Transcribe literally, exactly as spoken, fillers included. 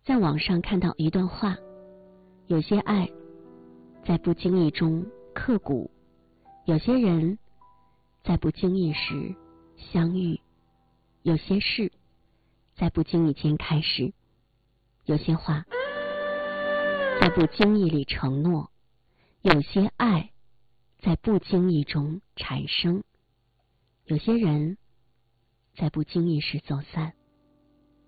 在网上看到一段话，有些爱在不经意中刻骨，有些人在不经意时相遇，有些事在不经意间开始，有些话在不经意里承诺，有些爱在不经意中产生，有些人在不经意时走散。